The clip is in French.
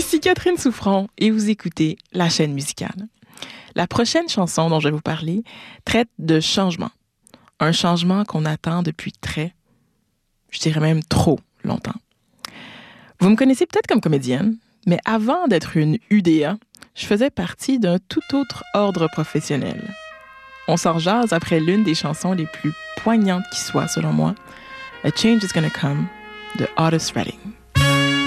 Ici Catherine Souffrant et vous écoutez La Chaîne musicale. La prochaine chanson dont je vais vous parler traite de changement. Un changement qu'on attend depuis je dirais même trop longtemps. Vous me connaissez peut-être comme comédienne, mais avant d'être une UDA, je faisais partie d'un tout autre ordre professionnel. On s'en jase après l'une des chansons les plus poignantes qui soit, selon moi, A Change is Gonna Come de Otis Redding.